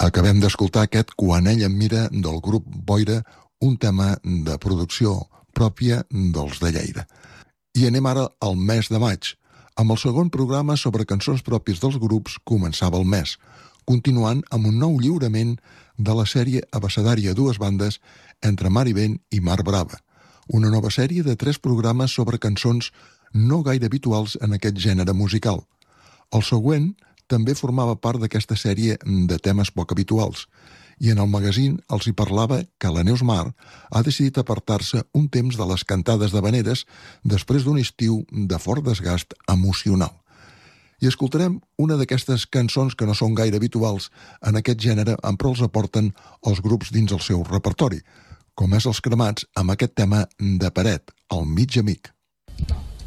Acabem d'escoltar aquest Quan ella em mira del grup Boira, un tema de producció pròpia dels de Lleida. I anem ara al mes de maig. Amb el segon programa sobre cançons pròpies dels grups començava el mes, continuant amb un nou lliurament de la sèrie abecedària a dues bandes entre Mar i Vent i Mar Brava, una nova sèrie de 3 programes sobre cançons no gaire habituals en aquest gènere musical. El següent també formava part d'aquesta sèrie de temes poc habituals, i en el magazín els hi parlava que la Neus Mar ha decidit apartar-se un temps de les cantades d'havaneres després d'un estiu de fort desgast emocional. I escoltarem una d'aquestes cançons que no són gaire habituals en aquest gènere, però els aporten els grups dins el seu repertori, com és Els Cremats amb aquest tema de Paret, El mig amic.